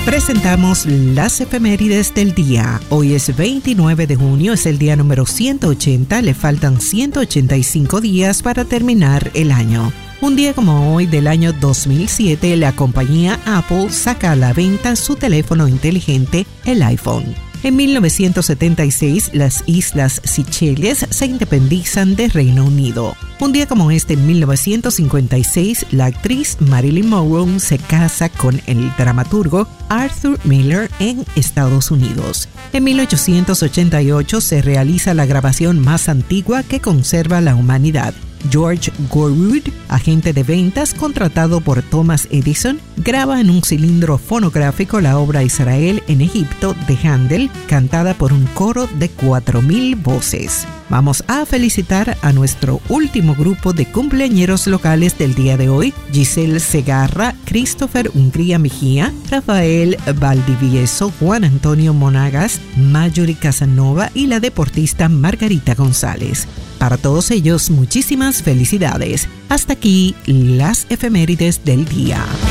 Presentamos las efemérides del día. Hoy es 29 de junio, es el día número 180, le faltan 185 días para terminar el año. Un día como hoy del año 2007, la compañía Apple saca a la venta su teléfono inteligente, el iPhone. En 1976, las Islas Seychelles se independizan de Reino Unido. Un día como este, en 1956, la actriz Marilyn Monroe se casa con el dramaturgo Arthur Miller en Estados Unidos. En 1888 se realiza la grabación más antigua que conserva la humanidad. George Gorwood, agente de ventas contratado por Thomas Edison, graba en un cilindro fonográfico la obra Israel en Egipto de Handel, cantada por un coro de 4,000 voces. Vamos a felicitar a nuestro último grupo de cumpleañeros locales del día de hoy: Giselle Segarra, Christopher Hungría Mejía, Rafael Valdivieso, Juan Antonio Monagas, Mayuri Casanova y la deportista Margarita González. Para todos ellos, muchísimas felicidades. Hasta aquí las efemérides del día.